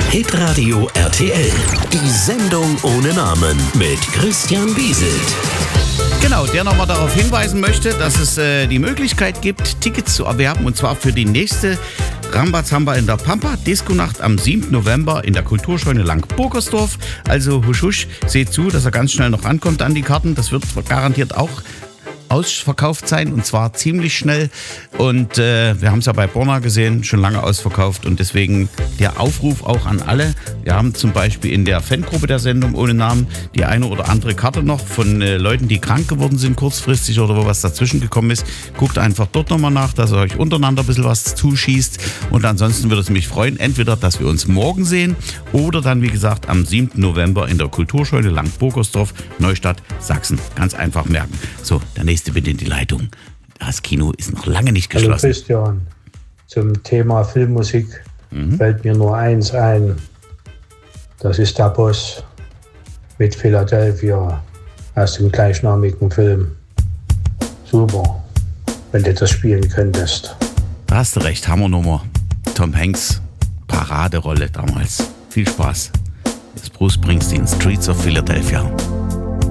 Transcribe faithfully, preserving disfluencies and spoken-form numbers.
Hitradio R T L. Die Sendung ohne Namen mit Christian Wieselt. Genau, der nochmal darauf hinweisen möchte, dass es äh, die Möglichkeit gibt, Tickets zu erwerben, und zwar für die nächste Rambazamba in der Pampa, Disco-Nacht am siebten November in der Kulturscheune Lang-Burgersdorf. Also husch husch, seht zu, dass er ganz schnell noch rankommt an die Karten. Das wird garantiert auch ausverkauft sein, und zwar ziemlich schnell. Und äh, wir haben es ja bei Borna gesehen, schon lange ausverkauft, und deswegen der Aufruf auch an alle. Wir haben zum Beispiel in der Fangruppe der Sendung ohne Namen die eine oder andere Karte noch von äh, Leuten, die krank geworden sind kurzfristig oder wo was dazwischen gekommen ist. Guckt einfach dort nochmal nach, dass ihr euch untereinander ein bisschen was zuschießt, und ansonsten würde es mich freuen, entweder, dass wir uns morgen sehen oder dann, wie gesagt, am siebten November in der Kulturscheune Lang-Burgersdorf, Neustadt, Sachsen. Ganz einfach merken. So, der nächste bitte in die Leitung. Das Kino ist noch lange nicht geschlossen. Hallo Christian, zum Thema Filmmusik mhm. fällt mir nur eins ein. Das ist der Boss mit Philadelphia aus dem gleichnamigen Film. Super, wenn du das spielen könntest. Da hast du recht, Hammernummer. Tom Hanks, Paraderolle damals. Viel Spaß. Das Bruce Springsteen, Streets of Philadelphia.